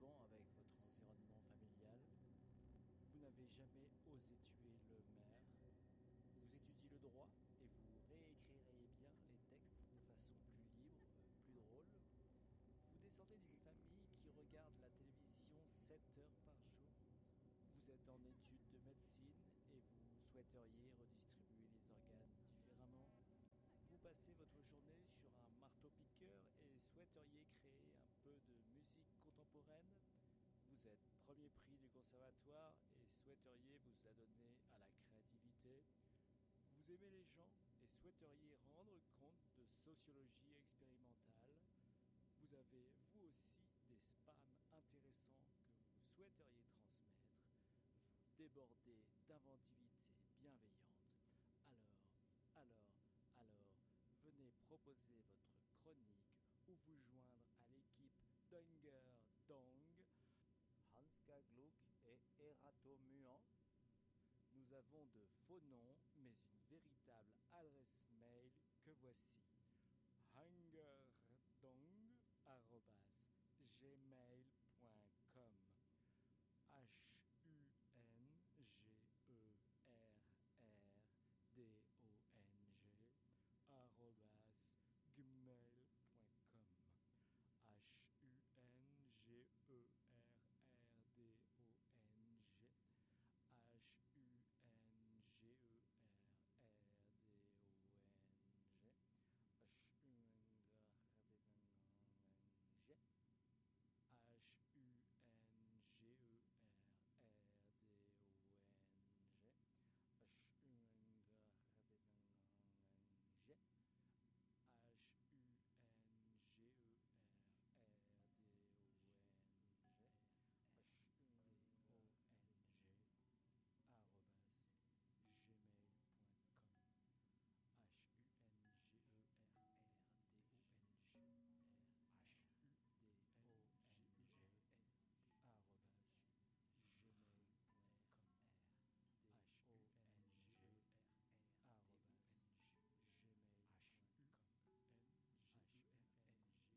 vivant avec votre environnement familial. Vous n'avez jamais osé tuer le maire. Vous étudiez le droit et vous réécririez bien les textes de façon plus libre, plus drôle. Vous descendez d'une famille qui regarde la télévision 7 heures par jour. Vous êtes en études de médecine et vous souhaiteriez redistribuer les organes différemment. Vous passez votre journée sur un marteau-piqueur et souhaiteriez créer un peu de musique contemporaine. Vous êtes premier prix du conservatoire et souhaiteriez vous adonner à la créativité. Vous aimez les gens et souhaiteriez rendre compte de sociologie expérimentale. Vous avez vous aussi des spams intéressants que vous souhaiteriez transmettre. Vous débordez d'inventivité bienveillante. Alors, alors, alors, venez proposer votre chronique ou vous joindre à l'équipe Dunger Dong, Hanska Gluck et Erato Muan. Nous avons de faux noms, mais une véritable adresse mail que voici: hungerdong@gmail.com.